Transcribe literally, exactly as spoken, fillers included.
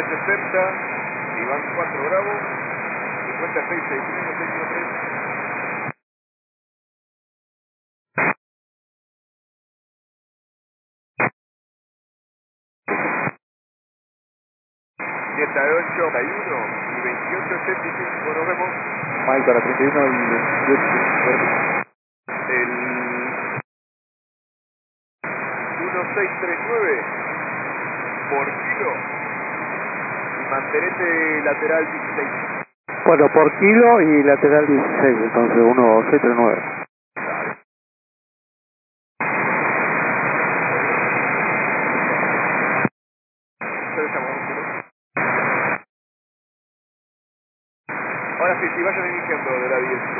nueve sesenta, Iván cuatro Bravo, cincuenta y seis sesenta y uno seiscientos tres. treinta y ocho, treinta y uno y veintiocho ochenta y cinco, nos vemos. Mike para treinta y uno y veintiocho. El dieciséis treinta y nueve por kilo y mantenete lateral dieciséis. Bueno, por kilo y lateral dieciséis, entonces uno seis tres nueve.